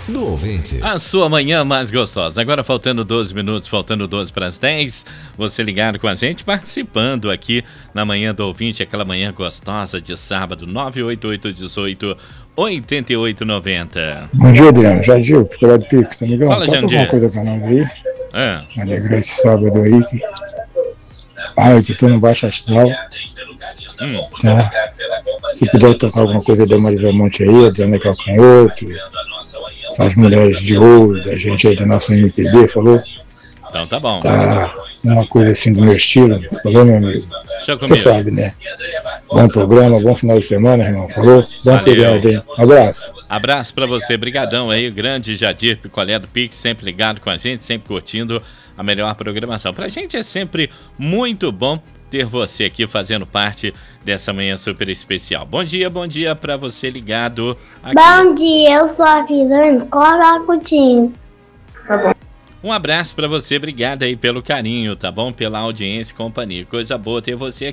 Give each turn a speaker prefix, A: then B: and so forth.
A: do ouvinte.
B: A sua manhã mais gostosa. Agora faltando 12 minutos, faltando 12 para as 10. Você ligado com a gente, participando aqui na manhã do ouvinte, aquela manhã gostosa de sábado, 98818-8890.
C: Bom dia, Adriano. Jardim, Picolé do Pico, tá ligado?
B: Fala,
C: Toca
B: Jandir.
C: alguma coisa pra nós aí.
B: Ah,
C: Alegrar esse sábado aí. Que eu tô no Baixo Astral. Tá? Se puder tocar alguma coisa da Marisa Monte aí, Adriana Calcanhoto, essas mulheres de ouro, da gente aí da nossa MPB, falou?
B: então tá bom.
C: Tá uma coisa assim do meu estilo, falou, meu amigo?
B: Deixa
C: Você
B: comigo.
C: sabe, né? Bom programa, bom final de semana, irmão, falou? Bom
B: Valeu.
C: feriado, hein? Abraço.
B: Abraço pra você, brigadão aí, grande Jadir Picolé do Pix, sempre ligado com a gente, sempre curtindo a melhor programação. Pra gente é sempre muito bom ter você aqui fazendo parte dessa manhã super especial. Bom dia pra você ligado aqui.
D: Bom dia, eu sou a Virane Coracutinho.
B: Um abraço pra você, obrigado aí pelo carinho, tá bom? Pela audiência e companhia. Coisa boa ter você aqui.